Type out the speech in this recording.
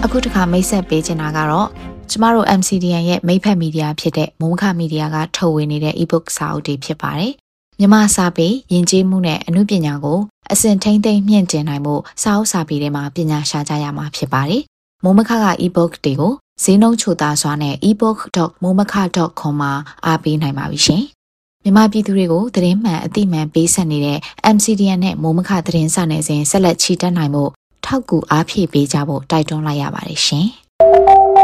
အခုတစ်ခါမိတ်ဆက်ပေးချင်တာကတော့ကျမတို့ MCDN ရဲ့မိတ်ဖက်မီဒီယာဖြစ်တဲ့မိုးမခမီဒီယာကထုတ်ဝေနေတဲ့ ebook စာအုပ်တွေဖြစ်ပါတယ်။မြန်မာစာပေယဉ်ကျေးမှုနဲ့အမှုပညာကိုအစဉ်ထိန်းသိမ်းမြင့်တင်နိုင်မှုစာအုပ်စာပေတွေမှာပညာရှာကြရမှာဖြစ်ပါတယ်။မိုးမခက ebook တွေကိုဈေးနှုန်းချိုသားစွာနဲ့ ebook.momaka.com မှာအားပေးနိုင်ပါပြီရှင်။မြန်မာပြည်သူတွေကိုသတင်းမှန်အသိမှန်ပေးဆက်နေတဲ့ MCDN နဲ့မိုးမခသတင်းစာနယ်ဇင်းဆက်လက်ချီတက်နိုင်မှုထောက်ကူအားဖြည့်ပေးကြဖို့တိုက်တွန်းလိုက်ရပါတယ်ရှင်။